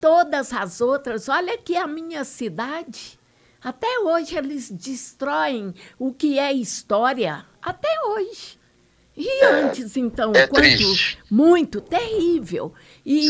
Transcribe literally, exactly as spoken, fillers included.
todas as outras. Olha que a minha cidade, até hoje eles destroem o que é história, até hoje. E É, antes, então, é quanto triste. muito terrível. E